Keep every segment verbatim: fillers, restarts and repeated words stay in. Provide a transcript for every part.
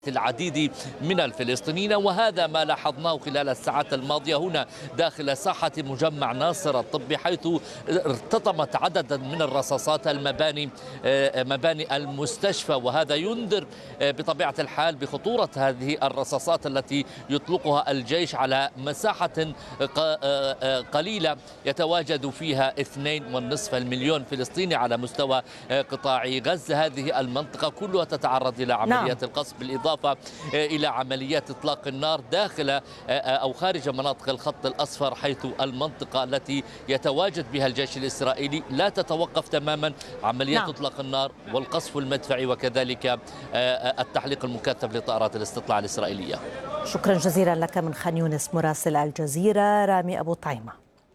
العديد من الفلسطينيين، وهذا ما لاحظناه خلال الساعات الماضية هنا داخل ساحة مجمع ناصر الطبي، حيث ارتطمت عددا من الرصاصات المباني مباني المستشفى، وهذا ينذر بطبيعة الحال بخطورة هذه الرصاصات التي يطلقها الجيش على مساحة قليلة يتواجد فيها اثنين ونصف المليون فلسطيني على مستوى قطاع غزة. هذه المنطقة كلها تتعرض إلى عمليات القصف، بالإضافة إلى عمليات إطلاق النار داخل أو خارج مناطق الخط الأصفر، حيث المنطقة التي يتواجد بها الجيش الإسرائيلي لا تتوقف تماما عمليات نعم. إطلاق النار والقصف المدفعي وكذلك التحليق المكثف لطائرات الاستطلاع الإسرائيلية. شكرا جزيلا لك من خان يونس مراسل الجزيرة رامي أبو طعيمة.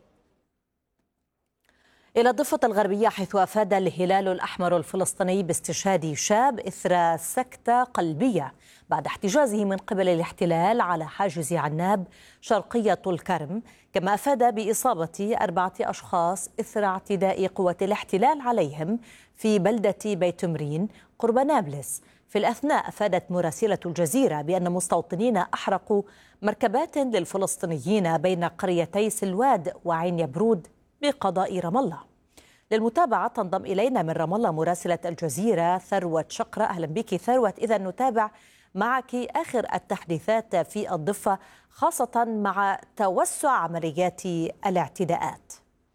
إلى الضفة الغربية، حيث أفاد الهلال الأحمر الفلسطيني باستشهاد شاب إثر سكتة قلبية بعد احتجازه من قبل الاحتلال على حاجز عناب شرقية طول كرم، كما أفاد بإصابة أربعة أشخاص إثر اعتداء قوات الاحتلال عليهم في بلدة بيت مرين قرب نابلس. في الأثناء أفادت مراسلة الجزيرة بأن مستوطنين أحرقوا مركبات للفلسطينيين بين قريتي سلواد وعين يبرود بقضاء رام الله. للمتابعة تنضم إلينا من رام الله مراسلة الجزيرة ثروة شقرة. أهلا بك ثروة. إذا نتابع معك آخر التحديثات في الضفة، خاصة مع توسع عمليات الاعتداءات.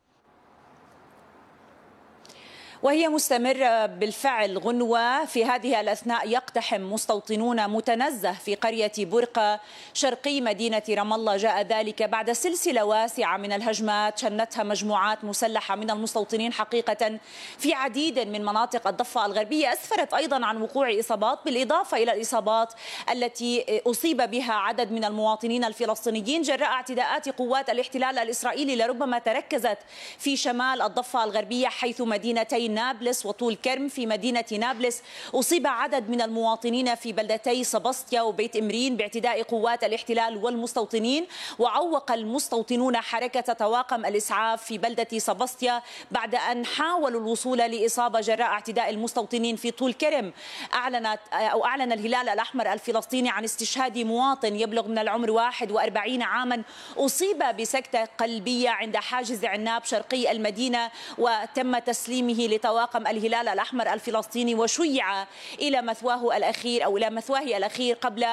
وهي مستمرة بالفعل غنوة. في هذه الأثناء يقتحم مستوطنون متنزه في قرية برقة شرقي مدينة رام الله. جاء ذلك بعد سلسلة واسعة من الهجمات شنتها مجموعات مسلحة من المستوطنين حقيقة في عديد من مناطق الضفة الغربية، أسفرت أيضا عن وقوع إصابات، بالإضافة إلى الإصابات التي أصيب بها عدد من المواطنين الفلسطينيين جراء اعتداءات قوات الاحتلال الإسرائيلي، لربما تركزت في شمال الضفة الغربية حيث مدينتي نابلس وطول كرم. في مدينة نابلس أصيب عدد من المواطنين في بلدتي سبسطيا وبيت إمرين باعتداء قوات الاحتلال والمستوطنين، وعوق المستوطنون حركة طواقم الإسعاف في بلدة سبسطيا بعد أن حاولوا الوصول لإصابة جراء اعتداء المستوطنين في طول كرم. أعلنت أو أعلن الهلال الأحمر الفلسطيني عن استشهاد مواطن يبلغ من العمر واحد وأربعين عاما أصيب بسكتة قلبية عند حاجز عناب شرقي المدينة، وتم تسليمه طواقم الهلال الأحمر الفلسطيني وشيع إلى مثواه الأخير أو إلى مثواه الأخير قبل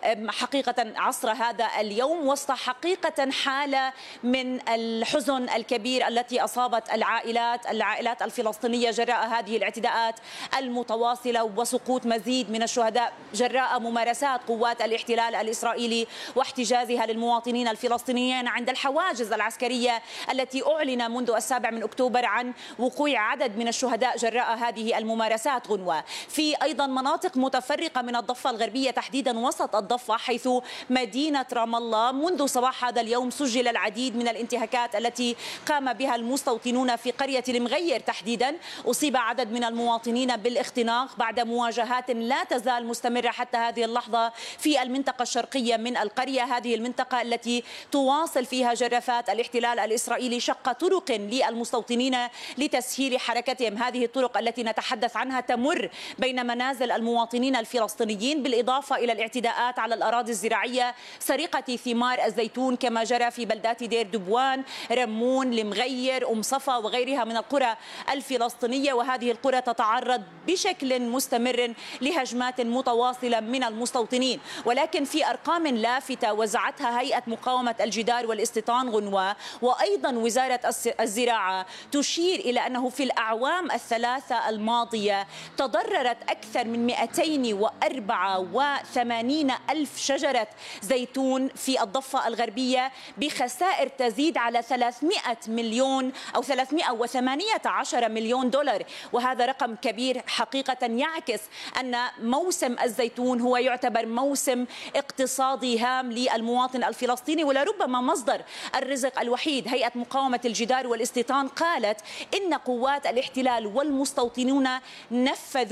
حقيقة عصر هذا اليوم، وسط حقيقة حالة من الحزن الكبير التي أصابت العائلات العائلات الفلسطينية جراء هذه الاعتداءات المتواصلة وسقوط مزيد من الشهداء جراء ممارسات قوات الاحتلال الإسرائيلي واحتجازها للمواطنين الفلسطينيين عند الحواجز العسكرية التي أعلن منذ السابع من أكتوبر عن وقوع عدد من الشهداء جراء هذه الممارسات. غنوة في أيضا مناطق متفرقة من الضفة الغربية، تحديدا وسط الضفة، حيث مدينة رام الله منذ صباح هذا اليوم سجل العديد من الانتهاكات التي قام بها المستوطنون. في قرية المغير تحديدا أصيب عدد من المواطنين بالاختناق بعد مواجهات لا تزال مستمرة حتى هذه اللحظة في المنطقة الشرقية من القرية، هذه المنطقة التي تواصل فيها جرافات الاحتلال الإسرائيلي شق طرق للمستوطنين لتسهيل حركتهم. هذه الطرق التي نتحدث عنها تمر بين منازل المواطنين الفلسطينيين، بالإضافة إلى الاعتداءات على الأراضي الزراعية، سرقة ثمار الزيتون كما جرى في بلدات دير دبوان، رمون، المغير، أم صفا وغيرها من القرى الفلسطينية. وهذه القرى تتعرض بشكل مستمر لهجمات متواصلة من المستوطنين. ولكن في أرقام لافتة وزعتها هيئة مقاومة الجدار والاستيطان غنوة وأيضا وزارة الزراعة تشير إلى أنه في الأعوام الثلاثة الماضية تضررت أكثر من مئتين وأربعة وثمانين ألف شجرة زيتون في الضفة الغربية بخسائر تزيد على ثلاثمئة مليون أو ثلاثمئة وثمانية عشر مليون دولار. وهذا رقم كبير حقيقة يعكس أن موسم الزيتون هو يعتبر موسم اقتصادي هام للمواطن الفلسطيني ولربما مصدر الرزق الوحيد. هيئة مقاومة الجدار والاستيطان قالت إن قوات الاحتلال والمستوطنون نفذوا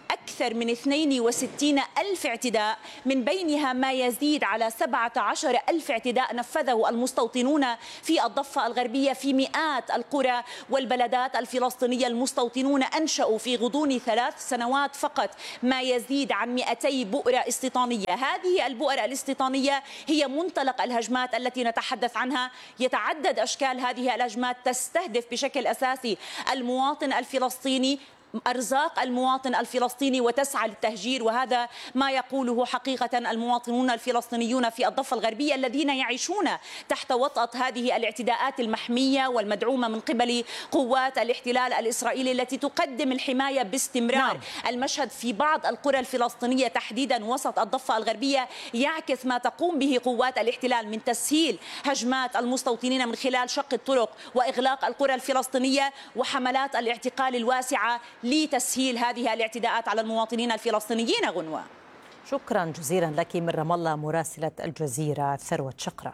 أكثر من اثنين وستين ألف اعتداء، من بينها ما يزيد على سبعة عشر ألف اعتداء نفذه المستوطنون في الضفة الغربية في مئات القرى والبلدات الفلسطينية. المستوطنون أنشأوا في غضون ثلاث سنوات فقط ما يزيد عن مئتي بؤرة استيطانية. هذه البؤر الاستيطانية هي منطلق الهجمات التي نتحدث عنها. يتعدد أشكال هذه الهجمات، تستهدف بشكل أساسي المواطن الفلسطيني، أرزاق المواطن الفلسطيني، وتسعى للتهجير. وهذا ما يقوله حقيقة المواطنون الفلسطينيون في الضفة الغربية الذين يعيشون تحت وطأة هذه الاعتداءات المحمية والمدعومة من قبل قوات الاحتلال الإسرائيلي التي تقدم الحماية باستمرار. نعم. المشهد في بعض القرى الفلسطينية تحديدا وسط الضفة الغربية يعكس ما تقوم به قوات الاحتلال من تسهيل هجمات المستوطنين من خلال شق الطرق وإغلاق القرى الفلسطينية وحملات الاعتقال الواسعة لتسهيل هذه الاعتداءات على المواطنين الفلسطينيين. غنوة، شكرا جزيلا لك من رام الله مراسلة الجزيرة ثروة شقرة.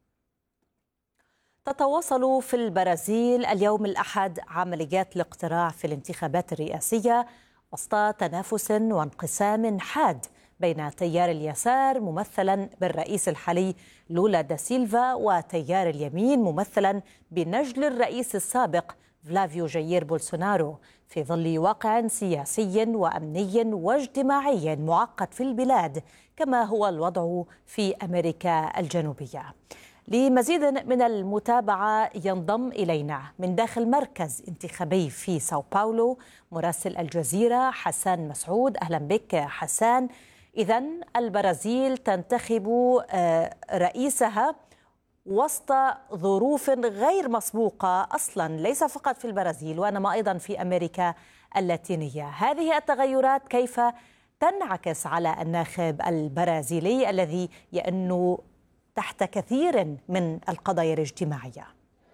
تتواصل في البرازيل اليوم الأحد عمليات الاقتراع في الانتخابات الرئاسية وسط تنافس وانقسام حاد بين تيار اليسار ممثلا بالرئيس الحالي لولا دا سيلفا وتيار اليمين ممثلا بنجل الرئيس السابق فلافيو جاير بولسونارو، في ظل واقع سياسي وأمني واجتماعي معقد في البلاد كما هو الوضع في أمريكا الجنوبية. لمزيد من المتابعة ينضم إلينا من داخل مركز انتخابي في ساو باولو مراسل الجزيرة حسان مسعود. أهلا بك حسان. إذن البرازيل تنتخب رئيسها وسط ظروف غير مسبوقة أصلا، ليس فقط في البرازيل وإنما أيضا في أمريكا اللاتينية. هذه التغيرات كيف تنعكس على الناخب البرازيلي الذي يئن تحت كثير من القضايا الاجتماعية؟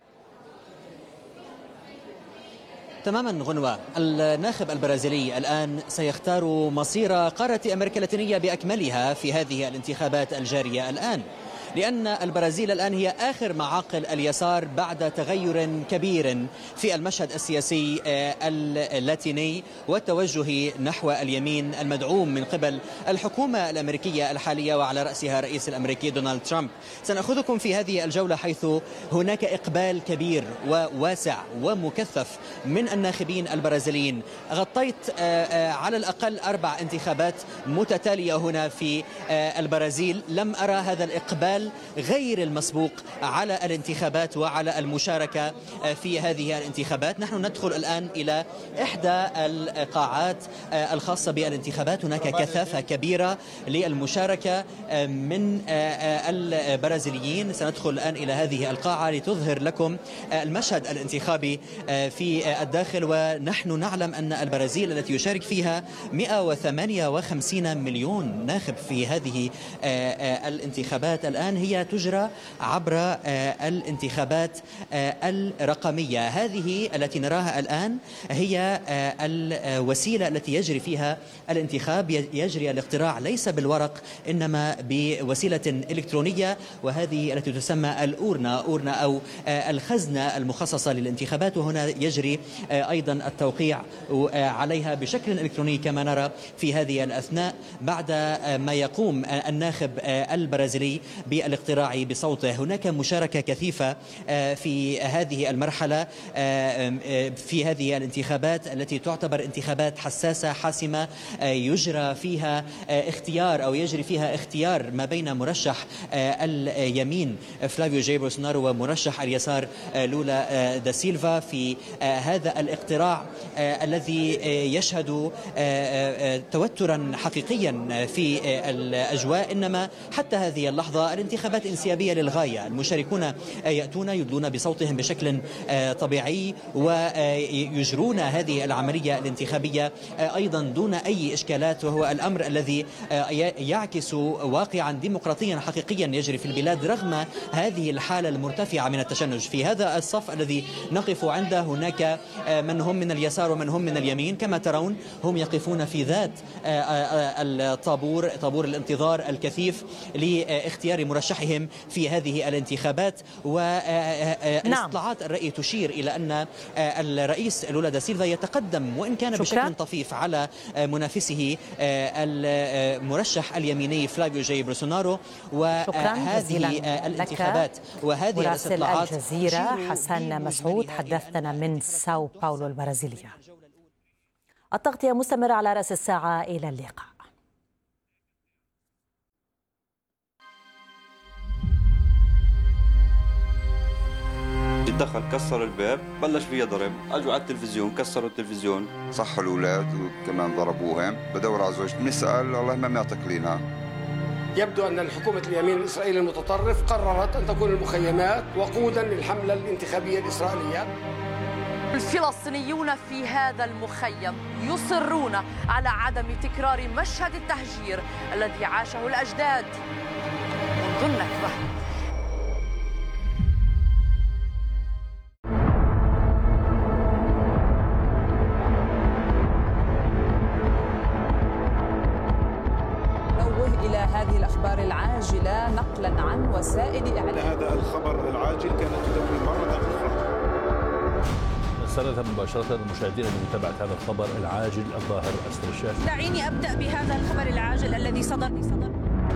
تماما غنوة، الناخب البرازيلي الآن سيختار مصير قارة أمريكا اللاتينية بأكملها في هذه الانتخابات الجارية الآن، لأن البرازيل الآن هي آخر معاقل اليسار بعد تغير كبير في المشهد السياسي اللاتيني والتوجه نحو اليمين المدعوم من قبل الحكومة الأمريكية الحالية وعلى رأسها الرئيس الأمريكي دونالد ترامب. سنأخذكم في هذه الجولة حيث هناك إقبال كبير وواسع ومكثف من الناخبين البرازيليين. غطيت على الأقل أربع انتخابات متتالية هنا في البرازيل، لم أرى هذا الإقبال غير المسبوق على الانتخابات وعلى المشاركة في هذه الانتخابات. نحن ندخل الآن إلى إحدى القاعات الخاصة بالانتخابات، هناك كثافة كبيرة للمشاركة من البرازيليين. سندخل الآن إلى هذه القاعة لتظهر لكم المشهد الانتخابي في الداخل، ونحن نعلم أن البرازيل التي يشارك فيها مئة وثمانية وخمسين مليون ناخب في هذه الانتخابات الآن هي تجرى عبر الانتخابات الرقمية. هذه التي نراها الآن هي الوسيلة التي يجري فيها الانتخاب، يجري الاقتراع ليس بالورق إنما بوسيلة إلكترونية، وهذه التي تسمى الأورنا أورنا أو الخزنة المخصصة للانتخابات، وهنا يجري أيضا التوقيع عليها بشكل إلكتروني كما نرى في هذه الأثناء بعد ما يقوم الناخب البرازيلي بالاقتراع بصوته. هناك مشاركة كثيفة في هذه المرحلة في هذه الانتخابات التي تعتبر انتخابات حساسة حاسمة، يجرى فيها اختيار أو يجري فيها اختيار ما بين مرشح اليمين فلافيو جاير بولسونارو ومرشح اليسار لولا دا سيلفا في هذا الاقتراع الذي يشهد توترا حقيقيا في الأجواء. إنما حتى هذه اللحظة الانتخابات انسيابية للغاية، المشاركون يأتون يدلون بصوتهم بشكل طبيعي ويجرون هذه العملية الانتخابية أيضا دون أي إشكالات، وهو الأمر الذي يعكس واقعا ديمقراطيا حقيقيا يجري في البلاد رغم هذه الحالة المرتفعة من التشنج. في هذا الصف الذي نقف عنده هناك من هم من اليسار ومن هم من اليمين، كما ترون هم يقفون في ذات الطابور طابور الانتظار الكثيف لاختيار مرشح ترشحهم في هذه الانتخابات. واستطلاعات الرأي تشير إلى أن الرئيس لولا دا سيلفا يتقدم وإن كان شكرا. بشكل طفيف على منافسه المرشح اليميني فلافيو جاي بولسونارو. وهذه الانتخابات وهذه الاستطلاعات الجزيرة حسن مسعود حدثنا من ساو باولو البرازيلية. التغطية مستمرة على رأس الساعة، إلى اللقاء. دخل كسر الباب، بلش فيها ضرب، اجوا على التلفزيون كسروا التلفزيون، صحوا الاولاد وكمان ضربوهم. بدور على زوجتي بنسال الله ما معطيك لينا. يبدو ان الحكومه اليمين الاسرائيلي المتطرف قررت ان تكون المخيمات وقودا للحمله الانتخابيه الاسرائيليه. الفلسطينيون في هذا المخيم يصرون على عدم تكرار مشهد التهجير الذي عاشه الأجداد منذ النكبة. نوه إلى هذه الأخبار العاجلة نقلا عن وسائل إعلام. هذا الخبر العاجل كانت تدور مرة أخرى. نستند مباشرة المشاهدين لمتابعة هذا الخبر العاجل الظاهر أسفل الشاشة. دعيني أبدأ بهذا الخبر العاجل الذي صدر صدر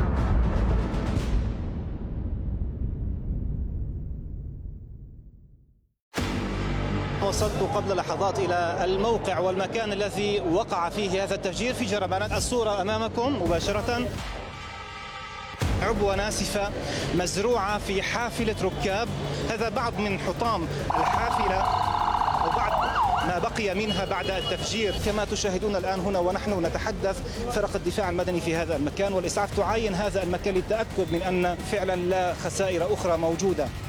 وصلت قبل لحظات إلى الموقع والمكان الذي وقع فيه هذا التفجير في جربانات. الصورة أمامكم مباشرة، عبوة ناسفة مزروعة في حافلة ركاب. هذا بعض من حطام الحافلة وبعض ما بقي منها بعد التفجير. كما تشاهدون الآن هنا ونحن نتحدث، فرق الدفاع المدني في هذا المكان والإسعاف تعاين هذا المكان للتأكد من أن فعلا لا خسائر أخرى موجودة.